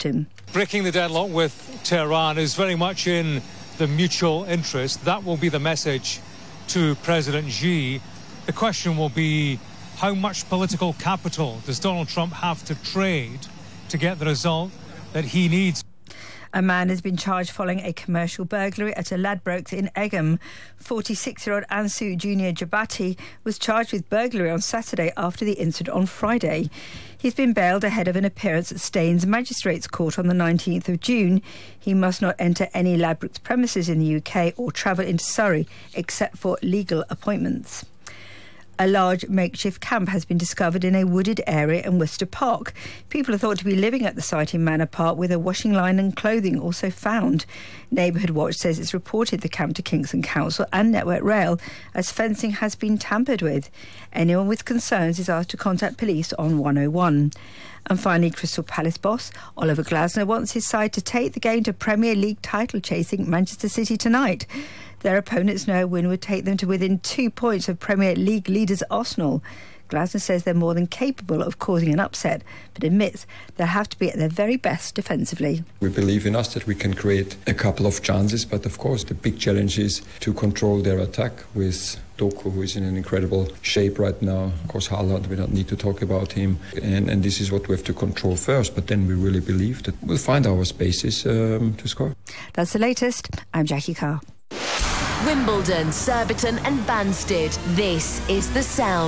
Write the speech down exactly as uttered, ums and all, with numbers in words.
him. Breaking the deadlock with Tehran is very much in the mutual interest. That will be the message to President Xi. The question will be, how much political capital does Donald Trump have to trade to get the result that he needs? A man has been charged following a commercial burglary at a Ladbrokes in Egham. forty-six-year-old Ansu Junior Jabati was charged with burglary on Saturday after the incident on Friday. He's been bailed ahead of an appearance at Staines Magistrates Court on the nineteenth of June. He must not enter any Ladbrokes premises in the U K or travel into Surrey except for legal appointments. A large makeshift camp has been discovered in a wooded area in Worcester Park. People are thought to be living at the site in Manor Park, with a washing line and clothing also found. Neighbourhood Watch says it's reported the camp to Kingston Council and Network Rail, as fencing has been tampered with. Anyone with concerns is asked to contact police on one oh one. And finally, Crystal Palace boss Oliver Glasner wants his side to take the game to Premier League title-chasing Manchester City tonight. Their opponents know a win would take them to within two points of Premier League leaders Arsenal. Glasner says they're more than capable of causing an upset, but admits they'll have to be at their very best defensively. We believe in us that we can create a couple of chances, but of course the big challenge is to control their attack with Doku, who is in an incredible shape right now. Of course, Haaland, we don't need to talk about him. And, and this is what we have to control first, but then we really believe that we'll find our spaces um, to score. That's the latest. I'm Jackie Carr. Wimbledon, Surbiton and Banstead. This is The Sound.